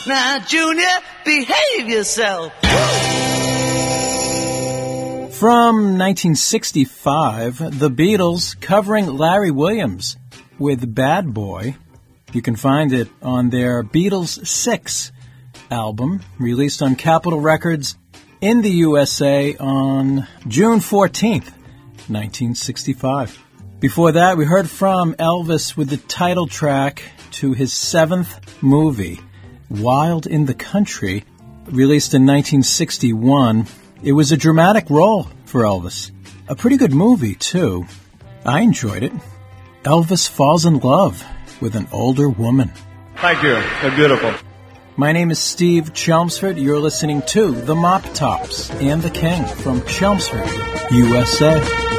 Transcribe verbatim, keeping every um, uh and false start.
Now, Junior, behave yourself. From nineteen sixty-five, The Beatles covering Larry Williams with Bad Boy. You can find it on their Beatles six album, released on Capitol Records in the U S A on June fourteenth, nineteen sixty-five. Before that, we heard from Elvis with the title track to his seventh movie, Wild in the Country, released in nineteen sixty-one. It was a dramatic role for Elvis. A pretty good movie, too. I enjoyed it. Elvis falls in love with an older woman. Thank you. They're beautiful. My name is Steve Chelmsford. You're listening to The Mop Tops and the King from Chelmsford, U S A.